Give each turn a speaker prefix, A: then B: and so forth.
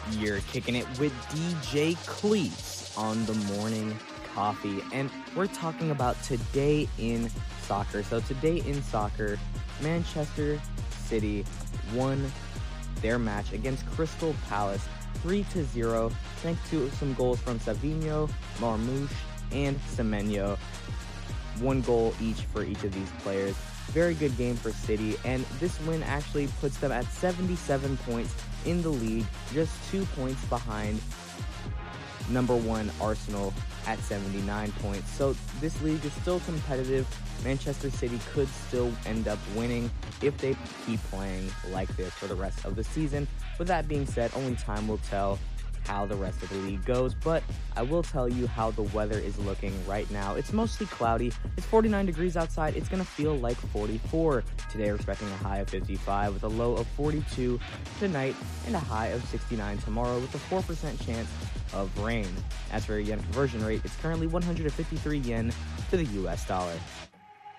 A: You're kicking it with DJ Cleats on the morning coffee, and we're talking about today in soccer. So today in soccer, Manchester City won their match against Crystal Palace 3-0, thanks to some goals from Savinho, Marmoush, and Semenyo. One goal each for each of these players. Very good game for City, and this win actually puts them at 77 points in the league, just 2 points behind number 1 Arsenal at 79 points. So this league is still competitive. Manchester City could still end up winning if they keep playing like this for the rest of the season. With that being said, only time will tell how the rest of the league goes, but I will tell you how the weather is looking right now. It's mostly cloudy. It's 49 degrees outside. It's going to feel like 44. Today we're expecting a high of 55 with a low of 42 tonight and a high of 69 tomorrow with a 4% chance of rain. As for your yen conversion rate, it's currently 153 yen to the US dollar.